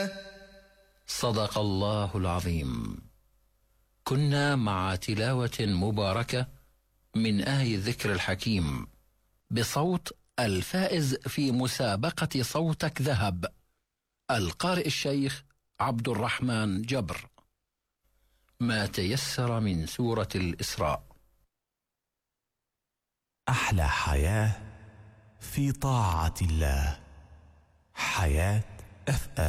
صدق الله العظيم. كنا مع تلاوة مباركة من آي الذكر الحكيم بصوت الفائز في مسابقة صوتك ذهب، القارئ الشيخ عبد الرحمن جبر. ما تيسر من سورة الإسراء. أحلى حياة في طاعة الله. حياة FM.